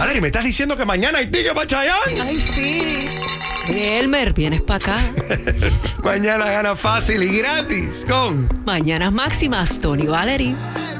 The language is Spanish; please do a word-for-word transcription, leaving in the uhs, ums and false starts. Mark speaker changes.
Speaker 1: Valerie, ¿me estás diciendo que mañana hay ticket para Chayanne?
Speaker 2: Ay, sí.
Speaker 3: Elmer, vienes para acá.
Speaker 1: Mañana gana fácil y gratis con
Speaker 3: Mañanas Máximas, Tony Valerie.